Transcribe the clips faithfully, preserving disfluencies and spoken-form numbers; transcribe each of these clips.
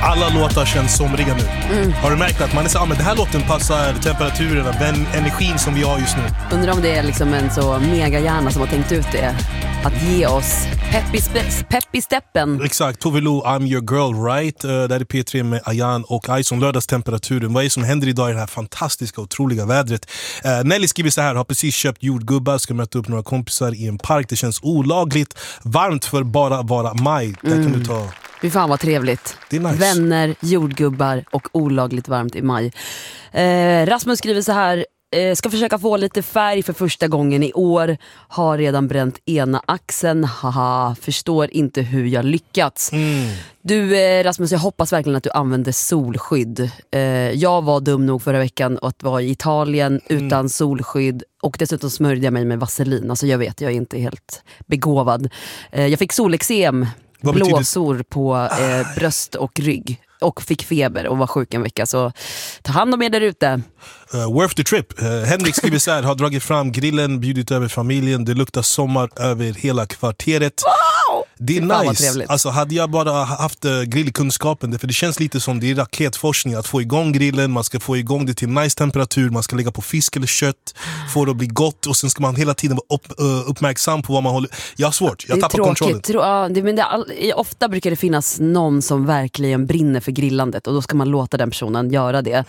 alla låtar känns somriga nu. Mm. Har du märkt att man är så, ah, men det här låten passar temperaturerna, den energin som vi har just nu. Undrar om det är liksom en så mega hjärna som har tänkt ut det. Att ge oss pepp i, spe- pepp i steppen. Exakt, Tove Lo, I'm your girl, right? Uh, där är P tre med Ayan och Ison, lördagstemperaturen. Vad är det som händer idag i det här fantastiska, otroliga vädret? Uh, Nelly skriver så här, har precis köpt jordgubbar, ska möta upp några kompisar i en park. Det känns olagligt, varmt för bara vara maj. Där mm. kan du ta... Fy fan vad trevligt. Det är nice. Vänner, jordgubbar och olagligt varmt i maj. Eh, Rasmus skriver så här, eh, ska försöka få lite färg för första gången i år. Har redan bränt ena axeln. Haha, förstår inte hur jag lyckats. Mm. Du eh, Rasmus, jag hoppas verkligen att du använder solskydd. Eh, jag var dum nog förra veckan att vara i Italien utan mm. solskydd. Och dessutom smörjde jag mig med vaselin. Alltså jag vet, jag är inte helt begåvad. Eh, jag fick solexem. Blåsor på eh, bröst och rygg. Och fick feber och var sjuk en vecka. Så ta hand om er där ute. Uh, worth the trip. Uh, Henrik skriver så här, har dragit fram grillen, bjudit över familjen. Det luktar sommar över hela kvarteret. Wow! Det är nice. Alltså hade jag bara haft uh, grillkunskapen, för det känns lite som det är raketforskning att få igång grillen, man ska få igång det till nice temperatur, man ska lägga på fisk eller kött, få det att bli gott och sen ska man hela tiden vara upp, uh, uppmärksam på vad man håller. Jag har svårt, jag tappar kontrollen. Tro, ja, det, men det, all, ofta brukar det finnas någon som verkligen brinner för grillandet och då ska man låta den personen göra det.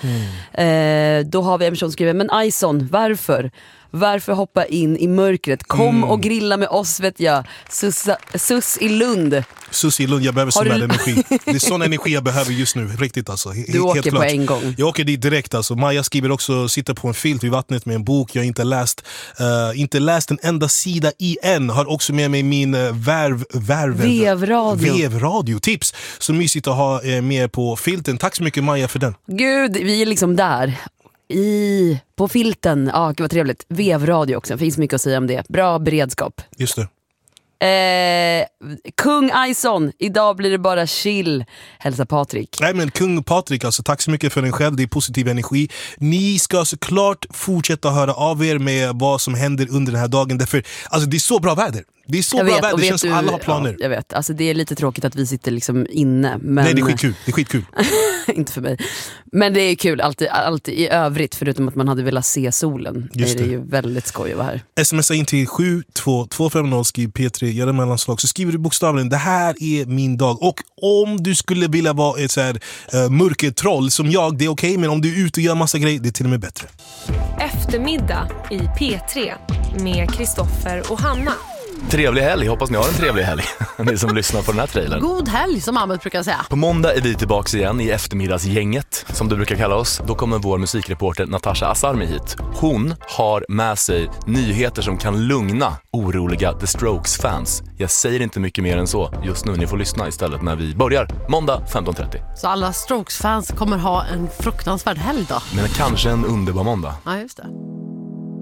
Mm. Eh, då har vi en person som skriver, men Ison, varför? Varför hoppa in i mörkret? Kom mm. och grilla med oss, vet jag. Sussa, sus i Lund. Sus i Lund, jag behöver sån här energi. Det är sån energi jag behöver just nu, riktigt alltså. He- du åker på en gång. Jag åker dit direkt alltså. Maja skriver också, sitter på en filt vid vattnet med en bok jag inte läst. Uh, inte läst en enda sida i än. Har också med mig min uh, värv, värv, vevradio. vevradio. Tips. Så mysigt att ha uh, med på filten. Tack så mycket Maja för den. Gud, vi är liksom där. I, på filten, ja, det var trevligt. Vevradio också, det finns mycket att säga om det. Bra beredskap. Just det. Eh, Kung Ison, idag blir det bara chill. Hälsa Patrik. Nej men Kung Patrik, alltså, tack så mycket för den själv. Det är positiv energi. Ni ska såklart fortsätta höra av er med vad som händer under den här dagen. Därför, alltså det är så bra väder. Det är så jag bra vet, väder, det känns som alla har planer. Ja, jag vet, alltså det är lite tråkigt att vi sitter liksom inne men... Nej, det är skitkul, det är skitkul. Inte för mig. Men det är kul, alltid, alltid i övrigt, förutom att man hade velat se solen. Just det. Det är ju väldigt skoj att vara här. Smsa in till sju två två fem noll, skriv P tre, gör det mellanslag. Så skriver du bokstavligen, det här är min dag. Och om du skulle vilja vara ett så här uh, mörkertroll som jag, det är okej. Okay, men om du är ute och gör massa grejer, det är till och med bättre. Eftermiddag i P tre med Kristoffer och Hanna. Trevlig helg, hoppas ni har en trevlig helg. Ni som lyssnar på den här trailern. God helg som Ahmed brukar säga. På måndag är vi tillbaka igen i eftermiddagsgänget, som du brukar kalla oss. Då kommer vår musikreporter Natasha Asarmi hit. Hon har med sig nyheter som kan lugna oroliga The Strokes-fans. Jag säger inte mycket mer än så just nu. Ni får lyssna istället när vi börjar måndag femton trettio. Så alla Strokes-fans kommer ha en fruktansvärd helg då? Men kanske en underbar måndag. Ja, just det.